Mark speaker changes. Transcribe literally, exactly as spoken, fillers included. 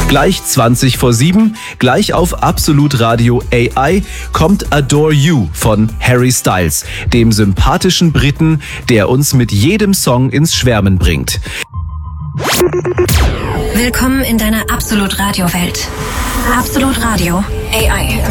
Speaker 1: Gleich zwanzig vor sieben, gleich auf Absolut Radio A I kommt Adore You von Harry Styles, dem sympathischen Briten, der uns mit jedem Song ins Schwärmen bringt.
Speaker 2: Willkommen in deiner Absolut Radio Welt. Absolut Radio A I.